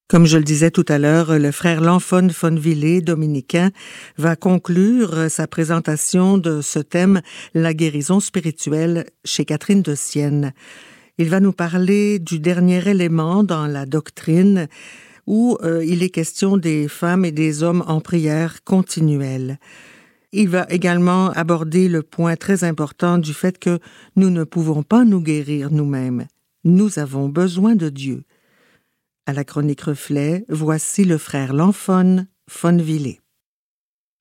Comme je le disais tout à l'heure, le frère Lanfone Fonvillé, dominicain, va conclure sa présentation de ce thème, la guérison spirituelle, chez Catherine de Sienne. Il va nous parler du dernier élément dans la doctrine où il est question des femmes et des hommes en prière continuelle. Il va également aborder le point très important du fait que nous ne pouvons pas nous guérir nous-mêmes. Nous avons besoin de Dieu. À la chronique Reflet, voici le frère Lanfone Fonvillé.